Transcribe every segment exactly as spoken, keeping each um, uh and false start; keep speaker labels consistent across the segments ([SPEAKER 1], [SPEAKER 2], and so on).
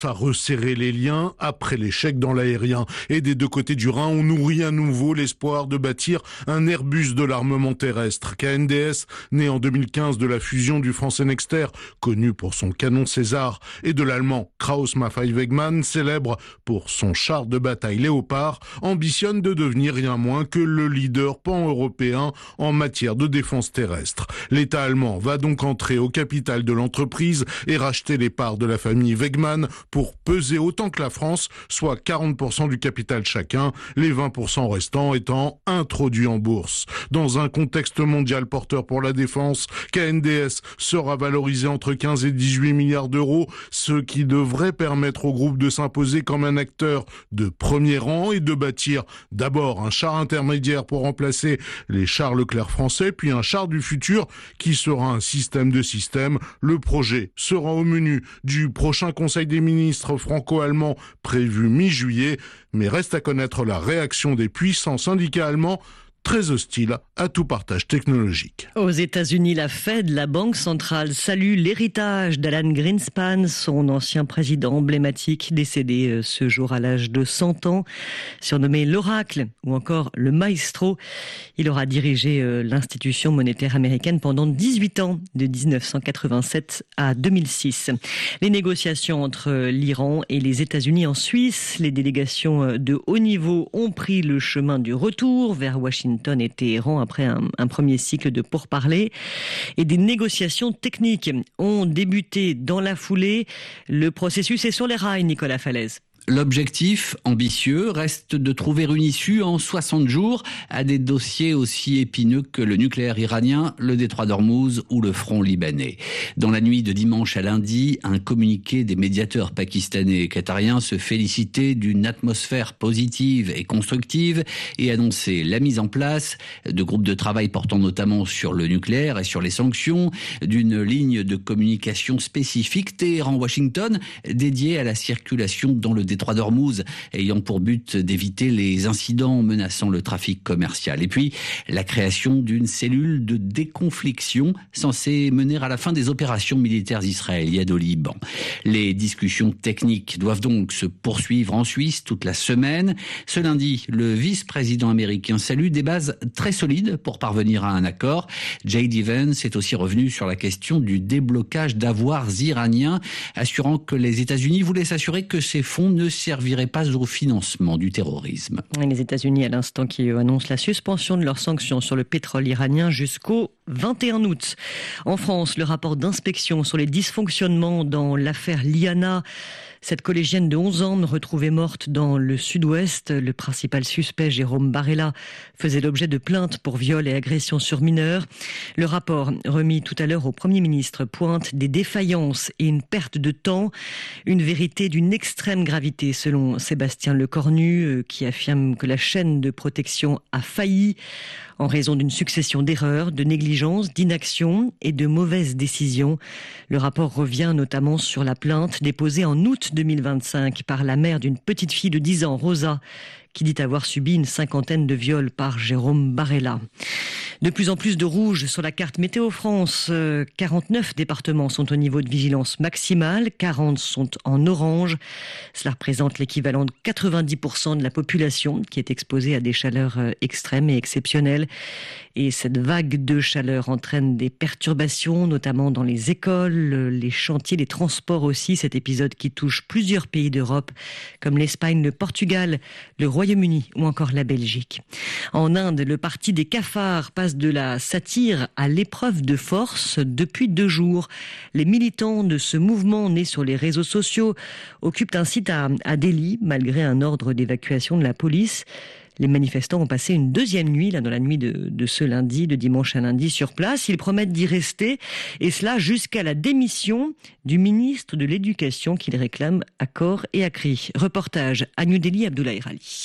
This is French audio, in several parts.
[SPEAKER 1] à resserrer les liens après l'échec dans l'aérien. Et des deux côtés du Rhin, on nourrit à nouveau l'espoir de bâtir un Airbus de l'armement terrestre. K N D S, né en deux mille quinze de la fusion du français Nexter, connu pour son canon César, et de l'allemand Krauss-Maffei-Wegmann, célèbre pour son char de bataille Léopard, ambitionne de devenir rien moins que le leader pan-européen en matière de défense terrestre. L'État allemand va donc entrer au capital de l'entreprise et racheter les parts de la famille Wegmann pour peser autant que la France, soit quarante pour cent du capital chacun, les vingt pour cent restants étant introduits en bourse. Dans un contexte mondial porteur pour la défense, K N D S sera valorisé entre quinze et dix-huit milliards d'euros, ce qui devrait permettre au groupe de s'imposer comme un acteur de premier rang et de bâtir d'abord un char intermédiaire pour remplacer les chars Leclerc français, puis un char du futur qui sera un système de systèmes. Le projet sera au menu du prochain Conseil des ministres franco-allemand prévu mi-juillet, mais reste à connaître la réaction des puissants syndicats allemands très hostile à tout partage technologique.
[SPEAKER 2] Aux États-Unis, la Fed, la banque centrale, salue l'héritage d'Alan Greenspan, son ancien président emblématique, décédé ce jour à l'âge de cent ans. Surnommé l'Oracle ou encore le Maestro, il aura dirigé l'institution monétaire américaine pendant dix-huit ans, de dix-neuf cent quatre-vingt-sept à deux mille six. Les négociations entre l'Iran et les États-Unis en Suisse, les délégations de haut niveau ont pris le chemin du retour vers Washington et Téhéran après un, un premier cycle de pourparlers, et des négociations techniques ont débuté dans la foulée. Le processus est sur les rails, Nicolas Falaise.
[SPEAKER 3] L'objectif, ambitieux, reste de trouver une issue en soixante jours à des dossiers aussi épineux que le nucléaire iranien, le détroit d'Ormuz ou le front libanais. Dans la nuit de dimanche à lundi, un communiqué des médiateurs pakistanais et qatariens se félicitait d'une atmosphère positive et constructive et annonçait la mise en place de groupes de travail portant notamment sur le nucléaire et sur les sanctions, d'une ligne de communication spécifique Téhéran-Washington dédiée à la circulation dans le détroit d'Ormuz, ayant pour but d'éviter les incidents menaçant le trafic commercial. Et puis, la création d'une cellule de déconfliction censée mener à la fin des opérations militaires israéliennes au Liban. Les discussions techniques doivent donc se poursuivre en Suisse toute la semaine. Ce lundi, le vice-président américain salue des bases très solides pour parvenir à un accord. J D Vance est aussi revenu sur la question du déblocage d'avoirs iraniens, assurant que les États-Unis voulaient s'assurer que ces fonds ne servirait pas au financement du terrorisme.
[SPEAKER 2] Les États-Unis, à l'instant, qui annoncent la suspension de leurs sanctions sur le pétrole iranien jusqu'au vingt et un août. En France, le rapport d'inspection sur les dysfonctionnements dans l'affaire Liana. Cette collégienne de onze ans retrouvée morte dans le sud-ouest. Le principal suspect, Jérôme Barella, faisait l'objet de plaintes pour viol et agression sur mineurs. Le rapport remis tout à l'heure au Premier ministre pointe des défaillances et une perte de temps. Une vérité d'une extrême gravité, selon Sébastien Lecornu, qui affirme que la chaîne de protection a failli en raison d'une succession d'erreurs, de négligences, d'inaction et de mauvaises décisions. Le rapport revient notamment sur la plainte déposée en août deux mille vingt-cinq par la mère d'une petite fille de dix ans, Rosa, qui dit avoir subi une cinquantaine de viols par Jérôme Barella. De plus en plus de rouge sur la carte Météo France. quarante-neuf départements sont au niveau de vigilance maximale, quarante sont en orange. Cela représente l'équivalent de quatre-vingt-dix pour cent de la population qui est exposée à des chaleurs extrêmes et exceptionnelles. Et cette vague de chaleur entraîne des perturbations, notamment dans les écoles, les chantiers, les transports aussi. Cet épisode qui touche plusieurs pays d'Europe, comme l'Espagne, le Portugal, le Royaume-Uni ou encore la Belgique. En Inde, le parti des cafards passe de la satire à l'épreuve de force depuis deux jours. Les militants de ce mouvement né sur les réseaux sociaux occupent un site à, à Delhi, malgré un ordre d'évacuation de la police. Les manifestants ont passé une deuxième nuit, là, dans la nuit de, de ce lundi, de dimanche à lundi, sur place. Ils promettent d'y rester, et cela jusqu'à la démission du ministre de l'Éducation qu'ils réclament à corps et à cri. Reportage à New Delhi, Abdoulaye Rali.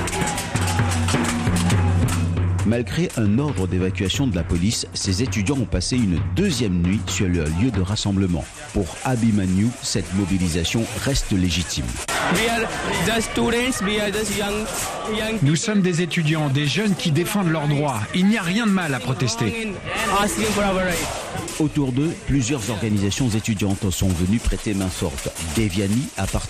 [SPEAKER 4] Malgré un ordre d'évacuation de la police, ces étudiants ont passé une deuxième nuit sur leur lieu de rassemblement. Pour Abhimanyu, cette mobilisation reste légitime.
[SPEAKER 5] Nous sommes des étudiants, des jeunes qui défendent leurs droits. Il n'y a rien de mal à protester.
[SPEAKER 4] Autour d'eux, plusieurs organisations étudiantes sont venues prêter main forte. Devyani appartient